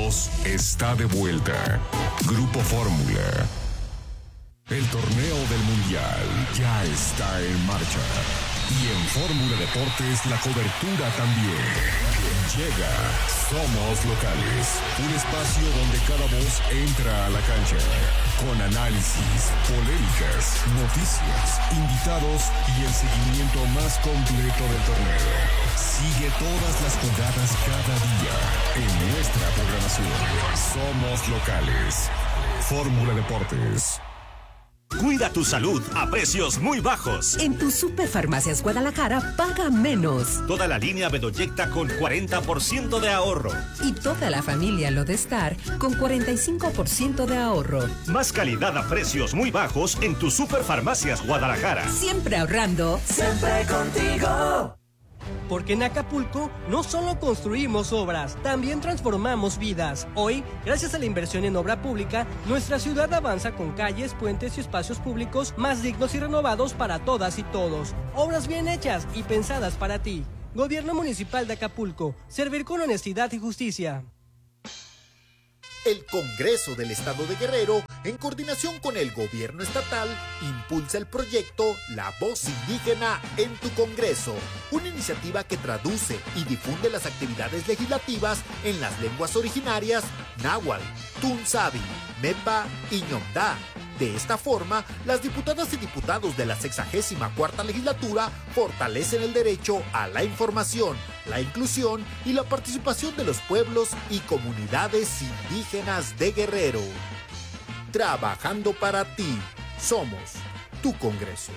voz está de vuelta. Grupo Fórmula. El torneo del Mundial ya está en marcha. Y en Fórmula Deportes la cobertura también. Llega Somos Locales, un espacio donde cada voz entra a la cancha. Con análisis, polémicas, noticias, invitados y el seguimiento más completo del torneo. Sigue todas las jugadas cada día en nuestra programación. Somos Locales. Fórmula Deportes. Cuida tu salud a precios muy bajos. En tu Superfarmacias Guadalajara, paga menos. Toda la línea Bedoyecta con 40% de ahorro. Y toda la familia Lodestar con 45% de ahorro. Más calidad a precios muy bajos en tu Superfarmacias Guadalajara. Siempre ahorrando. Siempre contigo. Porque en Acapulco no solo construimos obras, también transformamos vidas. Hoy, gracias a la inversión en obra pública, nuestra ciudad avanza con calles, puentes y espacios públicos más dignos y renovados para todas y todos. Obras bien hechas y pensadas para ti. Gobierno Municipal de Acapulco. Servir con honestidad y justicia. El Congreso del Estado de Guerrero, en coordinación con el gobierno estatal, impulsa el proyecto La Voz Indígena en tu Congreso, una iniciativa que traduce y difunde las actividades legislativas en las lenguas originarias náhuatl, tunzabi, mepa y ñomdá. De esta forma, las diputadas y diputados de la 64ª legislatura fortalecen el derecho a la información, la inclusión y la participación de los pueblos y comunidades indígenas de Guerrero. Trabajando para ti, somos tu Congreso.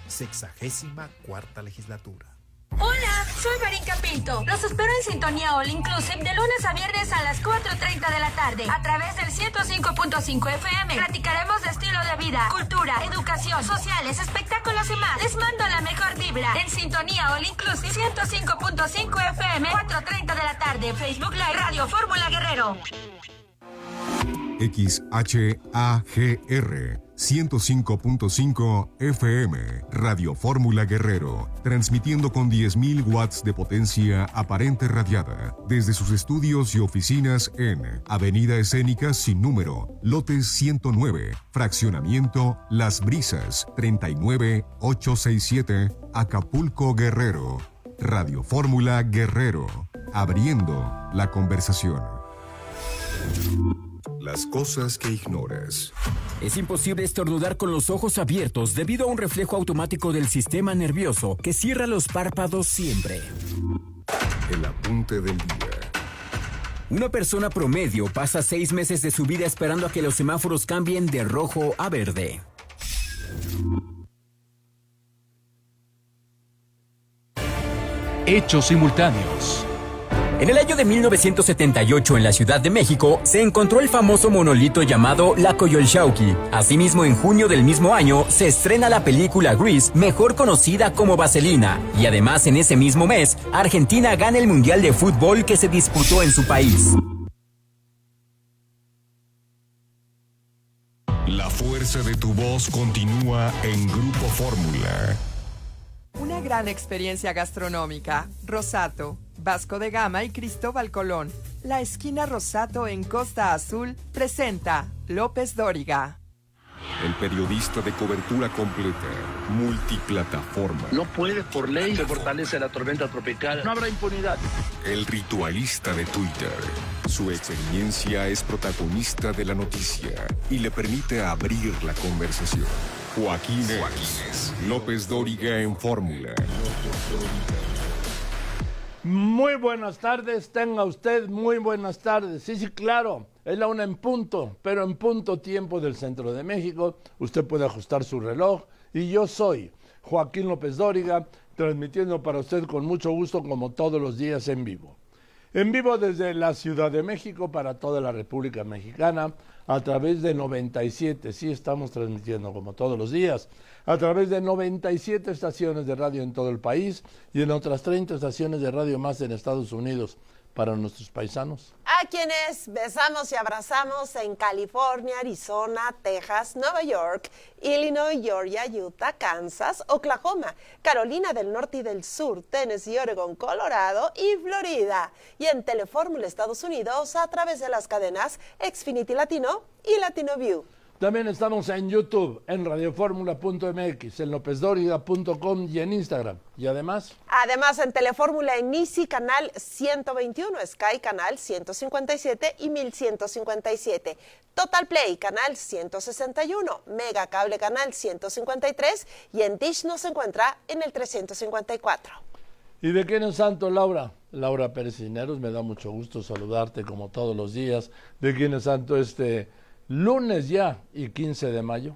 64ª legislatura. Hola, soy Marinka Pinto. Los espero en Sintonía All Inclusive de lunes a viernes a las 4:30 de la tarde a través del 105.5 FM. Platicaremos de estilo de vida, cultura, educación, sociales, espectáculos y más. Les mando la mejor vibra en Sintonía All Inclusive 105.5 FM, 4:30 de la tarde. Facebook Live Radio Fórmula Guerrero. XHAGR 105.5 FM, Radio Fórmula Guerrero, transmitiendo con 10.000 watts de potencia aparente radiada desde sus estudios y oficinas en Avenida Escénica sin número, lote 109, fraccionamiento Las Brisas, 39867, Acapulco, Guerrero. Radio Fórmula Guerrero, abriendo la conversación. Las cosas que ignoras. Es imposible estornudar con los ojos abiertos debido a un reflejo automático del sistema nervioso que cierra los párpados siempre. El apunte del día. Una persona promedio pasa 6 meses de su vida esperando a que los semáforos cambien de rojo a verde. Hechos simultáneos. En el año de 1978, en la Ciudad de México, se encontró el famoso monolito llamado la Coyolxauhqui. Asimismo, en junio del mismo año, se estrena la película Grease, mejor conocida como Vaselina. Y además, en ese mismo mes, Argentina gana el Mundial de Fútbol que se disputó en su país. La fuerza de tu voz continúa en Grupo Fórmula. Una gran experiencia gastronómica. Rosato, Vasco de Gama y Cristóbal Colón. La esquina Rosato en Costa Azul presenta López Dóriga. El periodista de cobertura completa, multiplataforma. No puede, por ley, se fortalece la tormenta tropical. No habrá impunidad. El ritualista de Twitter. Su experiencia es protagonista de la noticia y le permite abrir la conversación. Joaquínez López Dóriga en Fórmula. Muy buenas tardes, tenga usted muy buenas tardes. Sí, claro, es la 1 en punto, pero en punto tiempo del centro de México. Usted puede ajustar su reloj y yo soy Joaquín López Dóriga, transmitiendo para usted con mucho gusto como todos los días en vivo. En vivo desde la Ciudad de México para toda la República Mexicana a través de 97, sí estamos transmitiendo como todos los días, a través de 97 estaciones de radio en todo el país y en otras 30 estaciones de radio más en Estados Unidos, para nuestros paisanos. A quienes besamos y abrazamos en California, Arizona, Texas, Nueva York, Illinois, Georgia, Utah, Kansas, Oklahoma, Carolina del Norte y del Sur, Tennessee, Oregon, Colorado y Florida. Y en Telefórmula Estados Unidos a través de las cadenas Xfinity Latino y Latino View. También estamos en YouTube, en radioformula.mx, en lopezdoriga.com y en Instagram. Y además en Telefórmula en Easy, canal 121, Sky, canal 157 y 1157. Total Play, canal 161, Mega Cable, canal 153 y en Dish nos encuentra en el 354. ¿Y de quién es santo, Laura? Laura Pérez Cisneros, me da mucho gusto saludarte como todos los días. ¿De quién es santo este lunes ya y 15 de mayo?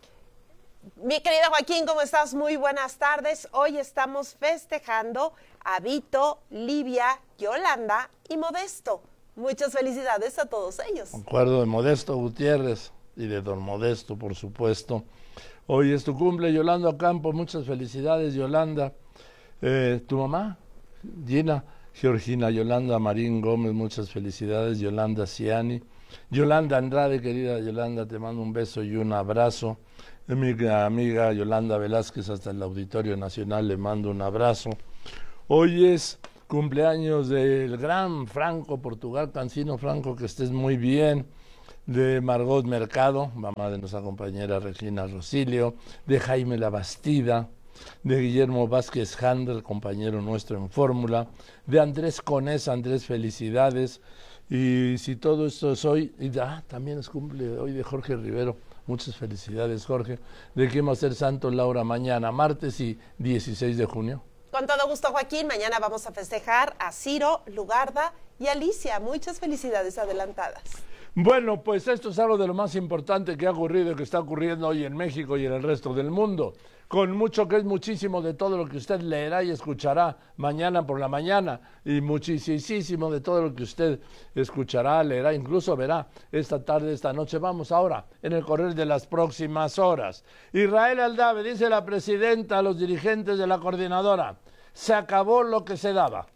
Mi querido Joaquín, ¿cómo estás? Muy buenas tardes. Hoy estamos festejando a Vito, Livia, Yolanda y Modesto. Muchas felicidades a todos ellos. Acuerdo de Modesto Gutiérrez y de don Modesto, por supuesto. Hoy es tu cumple, Yolanda Ocampo. Muchas felicidades, Yolanda. Tu mamá, Gina, Georgina Yolanda Marín Gómez, muchas felicidades. Yolanda Ciani. Yolanda Andrade, querida Yolanda, te mando un beso y un abrazo. Mi amiga Yolanda Velázquez, hasta el Auditorio Nacional, le mando un abrazo. Hoy es cumpleaños del gran Franco Portugal Cancino. Franco, que estés muy bien. De Margot Mercado, mamá de nuestra compañera Regina Rosilio. De Jaime Labastida. De Guillermo Vázquez Handel, compañero nuestro en Fórmula. De Andrés Conesa. Andrés, felicidades. Y si todo esto es hoy, también es cumple hoy de Jorge Rivero. Muchas felicidades, Jorge. ¿De quién va a ser santo, Laura? Mañana, martes y 16 de junio. Con todo gusto, Joaquín. Mañana vamos a festejar a Ciro, Lugarda y Alicia. Muchas felicidades adelantadas. Bueno, pues esto es algo de lo más importante que ha ocurrido y que está ocurriendo hoy en México y en el resto del mundo. Con mucho que es muchísimo de todo lo que usted leerá y escuchará mañana por la mañana, y muchísimo de todo lo que usted escuchará, leerá, incluso verá esta tarde, esta noche. Vamos ahora en el correr de las próximas horas. Israel Aldave, dice la presidenta a los dirigentes de la coordinadora: se acabó lo que se daba.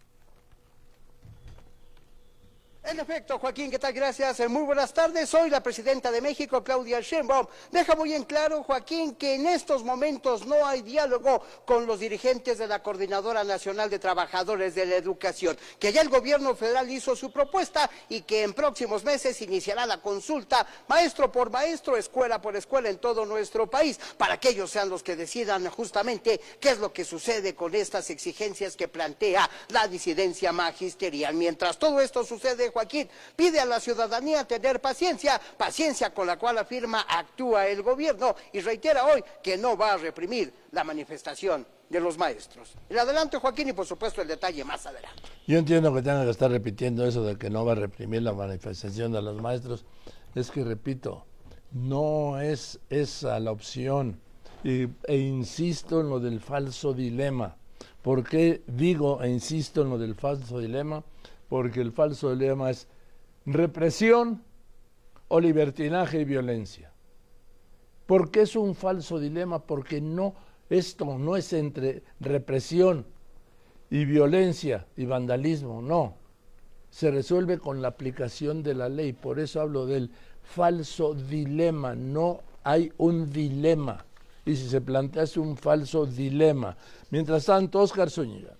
En efecto, Joaquín, ¿qué tal? Gracias. Muy buenas tardes. Hoy la presidenta de México, Claudia Sheinbaum, deja muy en claro, Joaquín, que en estos momentos no hay diálogo con los dirigentes de la Coordinadora Nacional de Trabajadores de la Educación, que ya el gobierno federal hizo su propuesta y que en próximos meses iniciará la consulta maestro por maestro, escuela por escuela en todo nuestro país, para que ellos sean los que decidan justamente qué es lo que sucede con estas exigencias que plantea la disidencia magisterial. Mientras todo esto sucede, Joaquín, pide a la ciudadanía tener paciencia con la cual afirma actúa el gobierno, y reitera hoy que no va a reprimir la manifestación de los maestros. El adelanto, Joaquín, y por supuesto el detalle más adelante. Yo entiendo que tengan que estar repitiendo eso de que no va a reprimir la manifestación de los maestros. Es que, repito, no es esa la opción. E insisto en lo del falso dilema. ¿Por qué digo e insisto en lo del falso dilema? Porque el falso dilema es represión o libertinaje y violencia. ¿Por qué es un falso dilema? Porque esto no es entre represión y violencia y vandalismo, no. Se resuelve con la aplicación de la ley. Por eso hablo del falso dilema. No hay un dilema. Y si se plantea es un falso dilema. Mientras tanto, Óscar Zúñiga.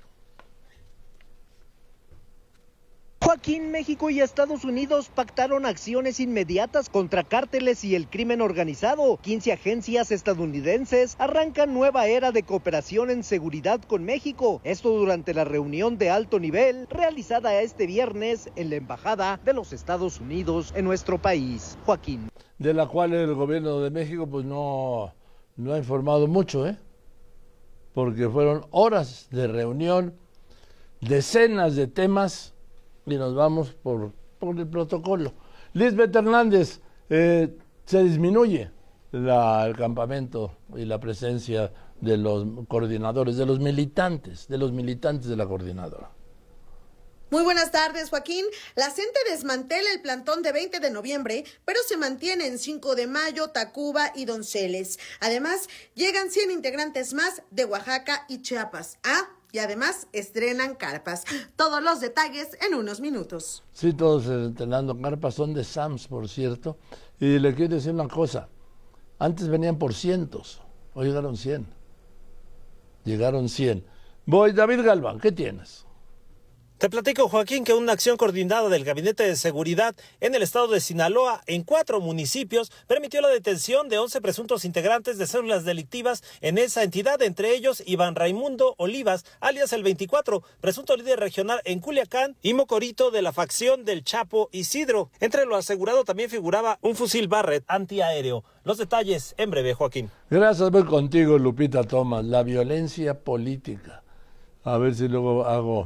Joaquín, México y Estados Unidos pactaron acciones inmediatas contra cárteles y el crimen organizado. 15 agencias estadounidenses arrancan nueva era de cooperación en seguridad con México. Esto durante la reunión de alto nivel realizada este viernes en la Embajada de los Estados Unidos en nuestro país. Joaquín. De la cual el gobierno de México pues no ha informado mucho, porque fueron horas de reunión, decenas de temas, y nos vamos por el protocolo. Lisbeth Hernández, se disminuye el campamento y la presencia de los coordinadores, de los militantes de la coordinadora. Muy buenas tardes, Joaquín. La CENTE desmantela el plantón de 20 de noviembre, pero se mantiene en 5 de mayo, Tacuba y Donceles. Además, llegan 100 integrantes más de Oaxaca y Chiapas. y además estrenan carpas. Todos los detalles en unos minutos. Sí, todos estrenando carpas, son de Sams, por cierto. Y le quiero decir una cosa, antes venían por cientos, hoy llegaron 100. Llegaron 100. Voy, David Galván, ¿qué tienes? Te platico, Joaquín, que una acción coordinada del Gabinete de Seguridad en el estado de Sinaloa, en 4 municipios, permitió la detención de 11 presuntos integrantes de células delictivas en esa entidad, entre ellos Iván Raimundo Olivas, alias el 24, presunto líder regional en Culiacán, y mocorito de la facción del Chapo Isidro. Entre lo asegurado también figuraba un fusil Barrett antiaéreo. Los detalles en breve, Joaquín. Gracias, voy contigo, Lupita Thomas. La violencia política. A ver si luego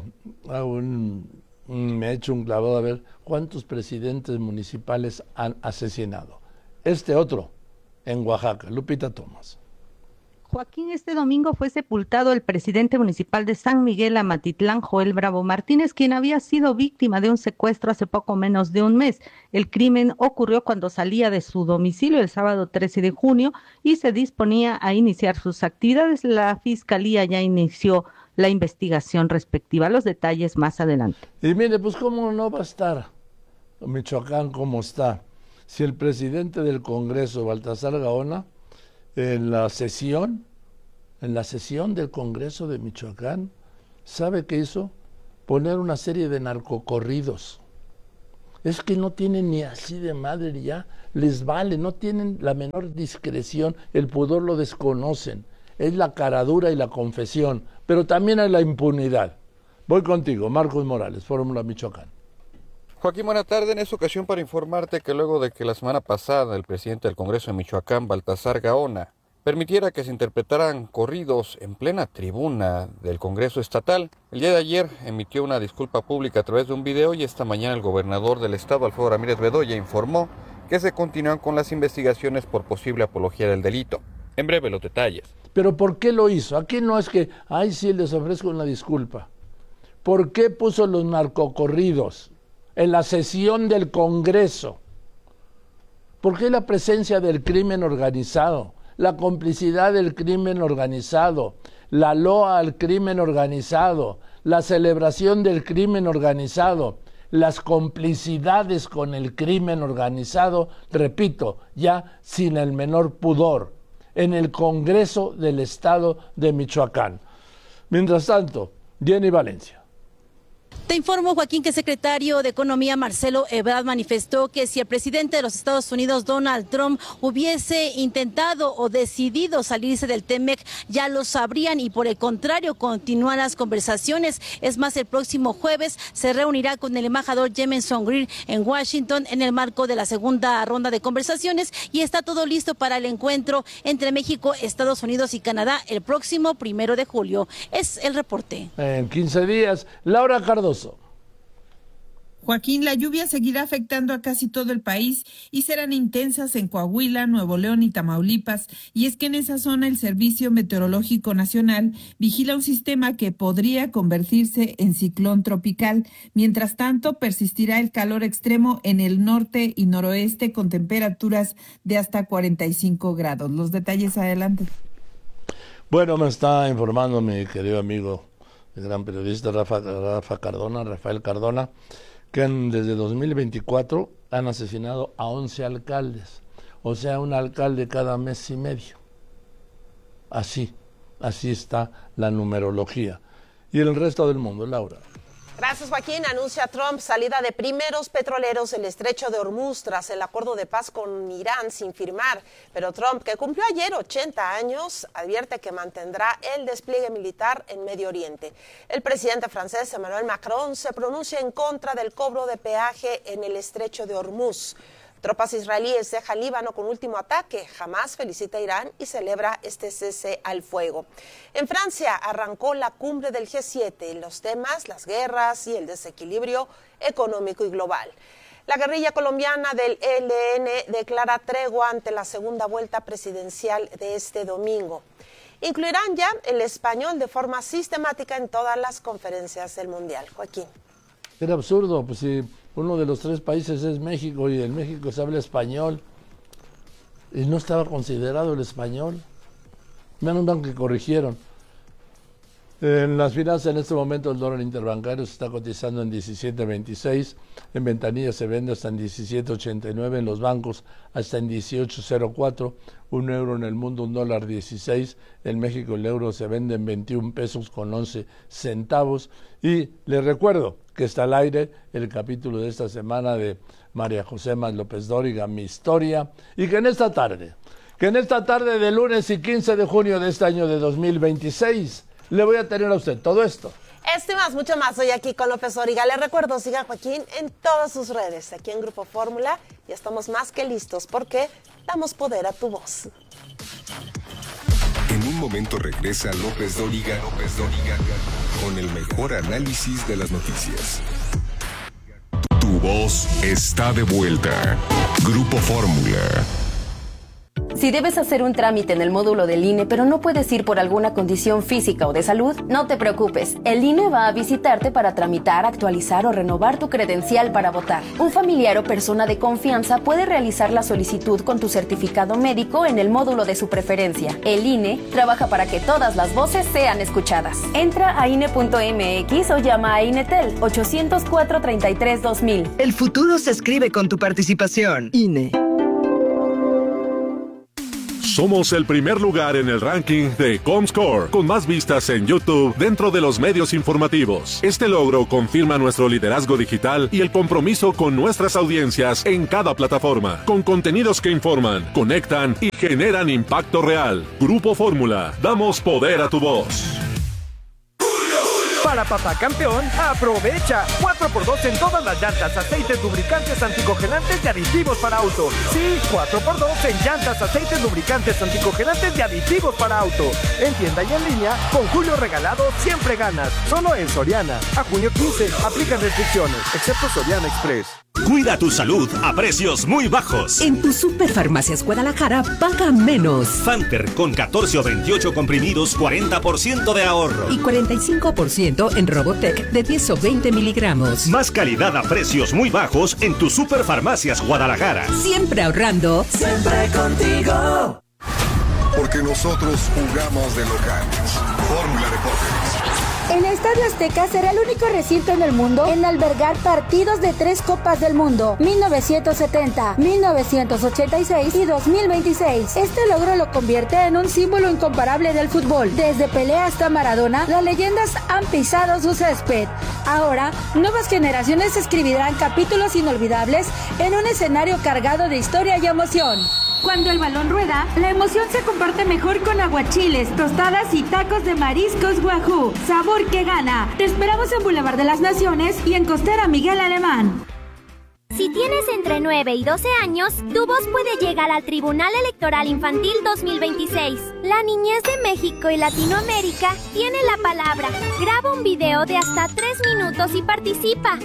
me echo un clavado a ver cuántos presidentes municipales han asesinado. Este otro, en Oaxaca. Lupita Thomas. Joaquín, este domingo fue sepultado el presidente municipal de San Miguel Amatitlán, Joel Bravo Martínez, quien había sido víctima de un secuestro hace poco menos de un mes. El crimen ocurrió cuando salía de su domicilio el sábado 13 de junio y se disponía a iniciar sus actividades. La fiscalía ya inició la investigación respectiva. Los detalles más adelante. Y mire, pues cómo no va a estar Michoacán como está, si el presidente del Congreso, Baltasar Gaona, en la sesión del Congreso de Michoacán, ¿sabe qué hizo? Poner una serie de narcocorridos. Es que no tienen ni así de madre ya, les vale, no tienen la menor discreción, el pudor lo desconocen. Es la caradura y la confesión, pero también hay la impunidad. Voy contigo, Marcos Morales, Fórmula Michoacán. Joaquín, buena tarde. En esta ocasión para informarte que luego de que la semana pasada el presidente del Congreso de Michoacán, Baltasar Gaona, permitiera que se interpretaran corridos en plena tribuna del Congreso estatal, el día de ayer emitió una disculpa pública a través de un video y esta mañana el gobernador del estado, Alfredo Ramírez Bedoya, informó que se continúan con las investigaciones por posible apología del delito. En breve los detalles. ¿Pero por qué lo hizo? Aquí no es que, ay, sí, les ofrezco una disculpa. ¿Por qué puso los narcocorridos en la sesión del Congreso? ¿Por qué la presencia del crimen organizado, la complicidad del crimen organizado, la loa al crimen organizado, la celebración del crimen organizado, las complicidades con el crimen organizado, repito, ya sin el menor pudor, en el Congreso del Estado de Michoacán? Mientras tanto, Jenny Valencia. Te informo, Joaquín, que el secretario de Economía, Marcelo Ebrard, manifestó que si el presidente de los Estados Unidos, Donald Trump, hubiese intentado o decidido salirse del TEMEC, ya lo sabrían y por el contrario, continúan las conversaciones. Es más, el próximo jueves se reunirá con el embajador Jemison Greer en Washington en el marco de la segunda ronda de conversaciones y está todo listo para el encuentro entre México, Estados Unidos y Canadá el próximo 1 de julio. Es el reporte. En 15 días, Laura Cardoso. Joaquín, la lluvia seguirá afectando a casi todo el país y serán intensas en Coahuila, Nuevo León y Tamaulipas. Y es que en esa zona el Servicio Meteorológico Nacional vigila un sistema que podría convertirse en ciclón tropical. Mientras tanto, persistirá el calor extremo en el norte y noroeste con temperaturas de hasta 45 grados. Los detalles adelante. Bueno, me está informando mi querido amigo, el gran periodista Rafael Cardona, que desde 2024 han asesinado a 11 alcaldes, o sea, un alcalde cada mes y medio. Así está la numerología. Y el resto del mundo, Laura. Gracias, Joaquín. Anuncia Trump salida de primeros petroleros del estrecho de Hormuz tras el acuerdo de paz con Irán sin firmar. Pero Trump, que cumplió ayer 80 años, advierte que mantendrá el despliegue militar en Medio Oriente. El presidente francés Emmanuel Macron se pronuncia en contra del cobro de peaje en el estrecho de Hormuz. Tropas israelíes dejan Líbano con último ataque. Hamás felicita a Irán y celebra este cese al fuego. En Francia arrancó la cumbre del G7. Los temas, las guerras y el desequilibrio económico y global. La guerrilla colombiana del ELN declara tregua ante la segunda vuelta presidencial de este domingo. Incluirán ya el español de forma sistemática en todas las conferencias del Mundial. Joaquín. Era absurdo, pues si uno de los 3 países es México y en México se habla español y no estaba considerado el español. Menos mal que corrigieron. En las finanzas, en este momento, el dólar interbancario se está cotizando en 17.26, en ventanilla se vende hasta en 17.89, en los bancos hasta en 18.04, un euro en el mundo, un dólar 16, en México el euro se vende en 21 pesos con 11 centavos. Y les recuerdo que está al aire el capítulo de esta semana de María José Más López Dóriga, Mi Historia, y que en esta tarde de lunes y 15 de junio de este año de 2026, le voy a tener a usted todo esto. Esto y más, mucho más, hoy aquí con López Dóriga. Les recuerdo, siga a Joaquín en todas sus redes. Aquí en Grupo Fórmula ya estamos más que listos porque damos poder a tu voz. En un momento regresa López Dóriga con el mejor análisis de las noticias. Tu voz está de vuelta. Grupo Fórmula. Si debes hacer un trámite en el módulo del INE, pero no puedes ir por alguna condición física o de salud, no te preocupes. El INE va a visitarte para tramitar, actualizar o renovar tu credencial para votar. Un familiar o persona de confianza puede realizar la solicitud con tu certificado médico en el módulo de su preferencia. El INE trabaja para que todas las voces sean escuchadas. Entra a INE.mx o llama a INETEL 804-33-2000. El futuro se escribe con tu participación. INE. Somos el primer lugar en el ranking de Comscore, con más vistas en YouTube dentro de los medios informativos. Este logro confirma nuestro liderazgo digital y el compromiso con nuestras audiencias en cada plataforma, con contenidos que informan, conectan y generan impacto real. Grupo Fórmula, damos poder a tu voz. Para papá campeón, aprovecha 4x2 en todas las llantas, aceites, lubricantes, anticongelantes y aditivos para auto. Sí, 4x2 en llantas, aceites, lubricantes, anticongelantes y aditivos para auto. En tienda y en línea, con julio regalado siempre ganas. Solo en Soriana. A junio 15, aplican restricciones, excepto Soriana Express. Cuida tu salud a precios muy bajos. En tu Superfarmacias Guadalajara, paga menos. Fanter con 14 o 28 comprimidos, 40% de ahorro. Y 45% en Robotec de 10 o 20 miligramos. Más calidad a precios muy bajos en tu Superfarmacias Guadalajara. Siempre ahorrando. Siempre contigo. Porque nosotros jugamos de locales. Fórmula Deportes. El Estadio Azteca será el único recinto en el mundo en albergar partidos de 3 Copas del Mundo, 1970, 1986 y 2026. Este logro lo convierte en un símbolo incomparable del fútbol. Desde Pelé hasta Maradona, las leyendas han pisado su césped. Ahora, nuevas generaciones escribirán capítulos inolvidables en un escenario cargado de historia y emoción. Cuando el balón rueda, la emoción se comparte mejor con aguachiles, tostadas y tacos de mariscos Wahoo. Sabor que gana. Te esperamos en Boulevard de las Naciones y en Costera Miguel Alemán. Si tienes entre 9 y 12 años, tu voz puede llegar al Tribunal Electoral Infantil 2026. La niñez de México y Latinoamérica tiene la palabra. Graba un video de hasta 3 minutos y participa.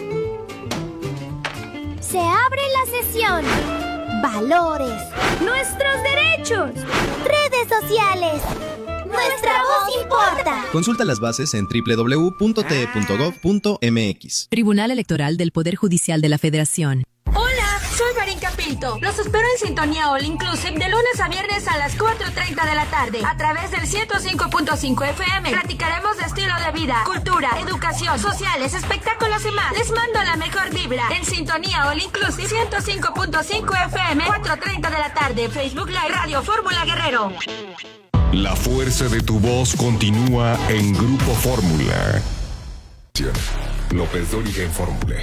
Se abre la sesión. Valores. Nuestros derechos. Redes sociales. Nuestra voz importa. Consulta las bases en www.te.gov.mx. Tribunal Electoral del Poder Judicial de la Federación. Hola, soy Marinka Pinto. Los espero en Sintonía All Inclusive de lunes a viernes a las 4:30 de la tarde a través del 105.5 FM. Platicaremos de estilo de vida, cultura, educación, sociales, espectáculos y más. Les mando la mejor vibra en Sintonía All Inclusive 105.5 FM, 4:30 de la tarde. Facebook Live Radio Fórmula Guerrero. La fuerza de tu voz continúa en Grupo Fórmula. López Dóriga en Fórmula.